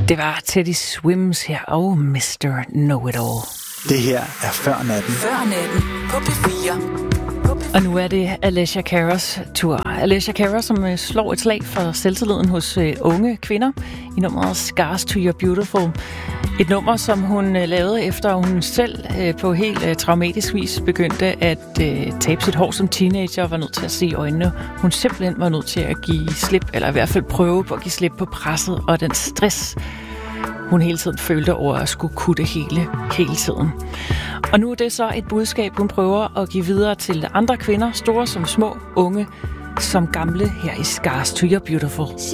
Det var Teddy Swims her og Mr. Know-It-All. Det her er Før Natten. Før Natten på P4. Og nu er det Alessia Caras tur. Alessia Cara, som slår et slag for selvtilliden hos unge kvinder i nummeret Scars to Your Beautiful. Et nummer, som hun lavede efter, hun selv på helt traumatisk vis begyndte at tabe sit hår som teenager og var nødt til at se i øjnene. Hun simpelthen var nødt til at give slip, eller i hvert fald prøve på at give slip på presset og den stress, hun hele tiden følte over at skulle kunne det hele tiden. Og nu er det så et budskab, hun prøver at give videre til andre kvinder, store som små, unge som gamle, her i Scars to Your Beautiful.